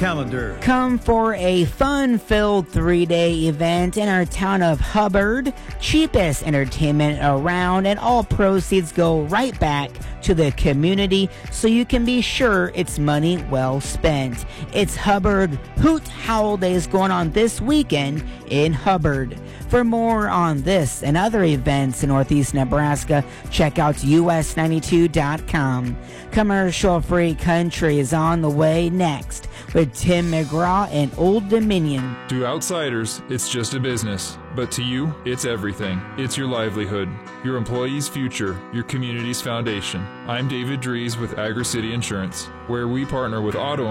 calendar. Come for a fun-filled 3-day event in our town of Hubbard. Cheapest entertainment around, and all proceeds go right back to the community, so you can be sure it's money well spent. It's Hubbard Hoot Holidays going on this weekend in Hubbard. For more on this and other events in Northeast Nebraska, check out us92.com. Commercial-free country is on the way next with Tim McGraw and Old Dominion. To outsiders, it's just a business. But to you, it's everything. It's your livelihood, your employees' future, your community's foundation. I'm David Dries with Agri-City Insurance, where we partner with auto